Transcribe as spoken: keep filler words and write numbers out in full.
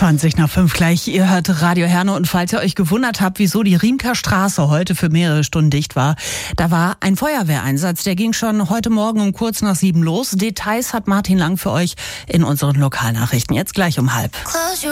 zwanzig nach fünf gleich. Ihr hört Radio Herne und falls ihr euch gewundert habt, wieso die Riemker Straße heute für mehrere Stunden dicht war, da war ein Feuerwehreinsatz. Der ging schon heute Morgen um kurz nach sieben los. Details hat Martin Lang für euch in unseren Lokalnachrichten. Jetzt gleich um halb.